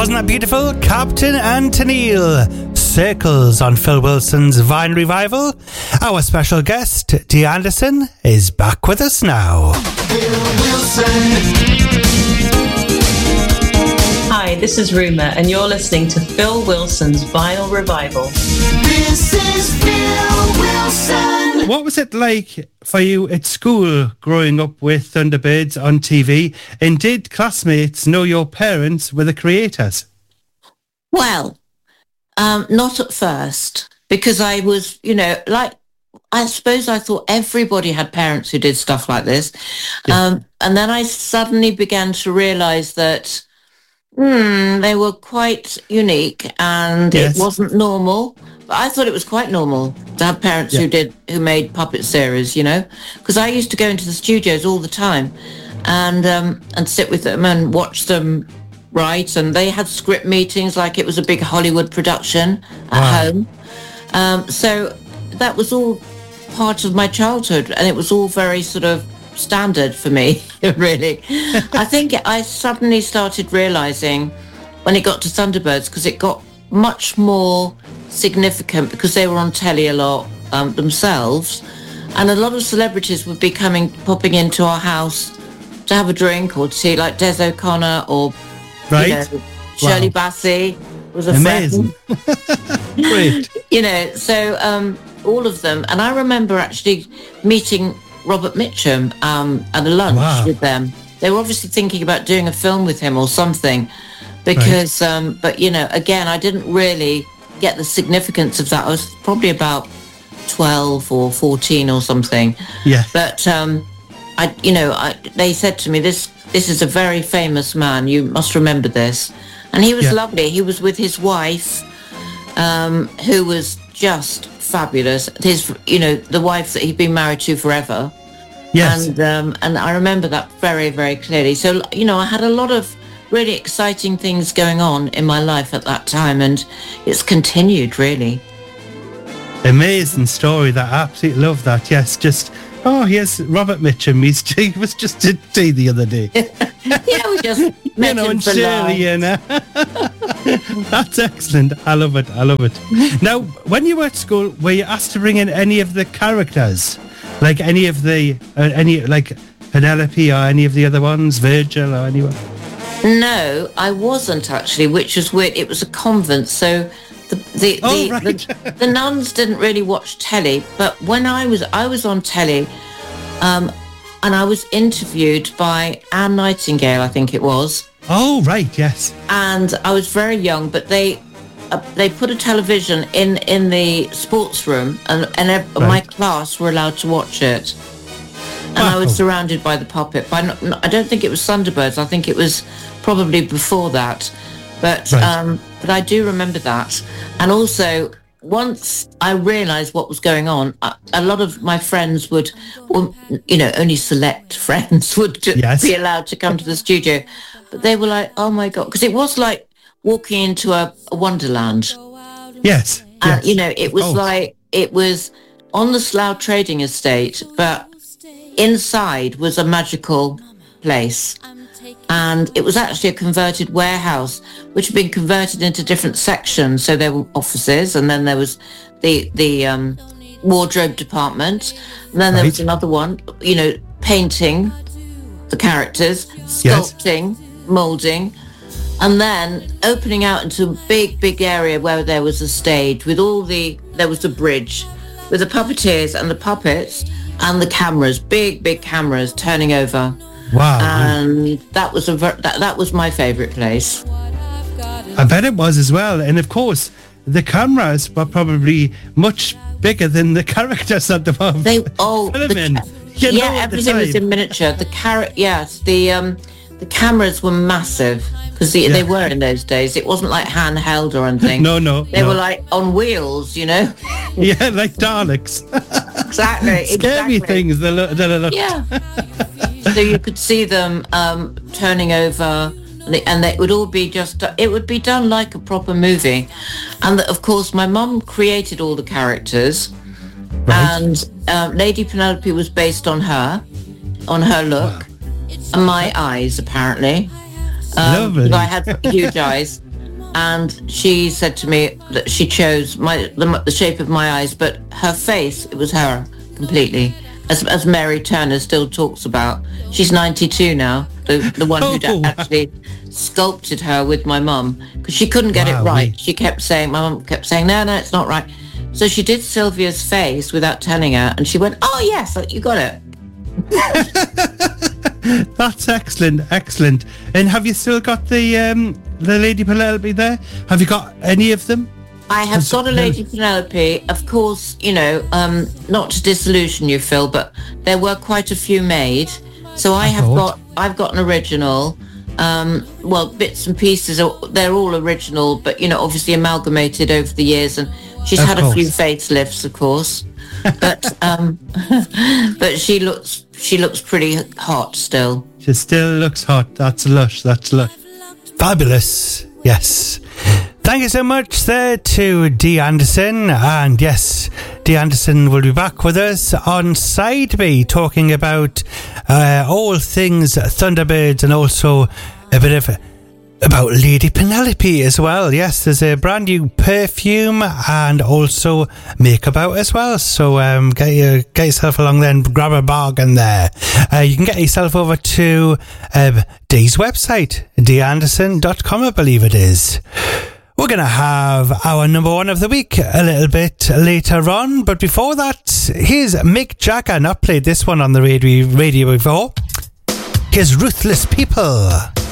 Wasn't that beautiful? Captain Antonil. Circles on Phil Wilson's Vine Revival. Our special guest, Dee Anderson, is back with us now. Phil Wilson. Hi, this is Rumer, and you're listening to Phil Wilson's Vinyl Revival. This is Phil Wilson. What was it like for you at school growing up with Thunderbirds on TV? And did classmates know your parents were the creators? Well, not at first, because I was, I suppose I thought everybody had parents who did stuff like this. Yeah. And then I suddenly began to realise that they were quite unique and It wasn't normal. But I thought it was quite normal to have parents who made puppet series, because I used to go into the studios all the time and sit with them and watch them write, and they had script meetings like it was a big Hollywood production at home. So that was all part of my childhood, and it was all very sort of standard for me, really. I think I suddenly started realising when it got to Thunderbirds, because it got much more significant because they were on telly a lot themselves, and a lot of celebrities would be popping into our house to have a drink or tea, like Des O'Connor or Shirley Bassey was a amazing friend. Great. So all of them. And I remember actually meeting Robert Mitchum at a lunch with them. They were obviously thinking about doing a film with him or something, because but again, I didn't really get the significance of that. I was probably about 12 or 14 or something. Yeah. But they said to me, this is a very famous man, you must remember this. And he was lovely. He was with his wife, who was just fabulous. The wife that he'd been married to forever. Yes. And I remember that very, very clearly. So, I had a lot of really exciting things going on in my life at that time, and it's continued, really. Amazing story. That I absolutely love that. Yes, here's Robert Mitchum. He was just at tea the other day. We just met him and for Shirley, That's excellent. I love it. Now, when you were at school, were you asked to bring in any of the characters? Like any of the, like Penelope or any of the other ones, Virgil or anyone? No, I wasn't actually, which was weird. It was a convent, so the nuns didn't really watch telly. But when I was on telly, and I was interviewed by Anne Nightingale, I think it was. Oh, right, yes. And I was very young, but they put a television in the sports room, and my class were allowed to watch it. And I was surrounded by the puppet. I don't think it was Thunderbirds. I think it was probably before that. But I do remember that. And also, once I realised what was going on, a lot of my friends only select friends would be allowed to come to the studio. But they were like, oh my God, because it was like walking into a wonderland. Yes. And, it was like, it was on the Slough Trading Estate, but inside was a magical place. And it was actually a converted warehouse, which had been converted into different sections. So there were offices, and then there was the wardrobe department, and then there was another one, painting the characters, sculpting, moulding, and then opening out into a big area where there was a stage with there was a bridge with the puppeteers and the puppets and the cameras, big cameras turning over. Wow. And that was that was my favourite place. I bet it was as well. And of course, the cameras were probably much bigger than the characters at the moment. Everything was in miniature. The cameras were massive, because they were in those days. It wasn't like handheld or anything. No. They were like on wheels, Yeah, like Daleks. Exactly. Scary things. Yeah. So you could see them turning over, and it would all be it would be done like a proper movie. And of course, my mum created all the characters, and Lady Penelope was based on her look, and my eyes, apparently. Lovely. I had huge eyes. and she said to me that she chose the shape of my eyes, but her face, it was her completely. As Mary Turner still talks about. She's 92 now, the one who actually sculpted her with my mum, because she couldn't get it right. She kept saying, my mum kept saying, no, it's not right. So she did Sylvia's face without telling her, and she went, oh yes, you got it. That's excellent. And have you still got the Lady Penelope there? Have you got any of them? I have got a Lady Penelope, of course, not to disillusion you, Phil, but there were quite a few made. So I've got an original. Bits and pieces, they're all original, but, obviously amalgamated over the years, and she's had a few facelifts, of course. But but she looks pretty hot still. She still looks hot. That's lush. Fabulous. Yes. Thank you so much there to Dee Anderson. And yes, Dee Anderson will be back with us on Side B, talking about all things Thunderbirds and also a bit about Lady Penelope as well. Yes, there's a brand new perfume and also makeup out as well. So get yourself along there and grab a bargain there. You can get yourself over to Dee's website, deeanderson.com, I believe it is. We're going to have our number one of the week a little bit later on. But before that, here's Mick Jagger. Not played this one on the radio before. Here's Ruthless People.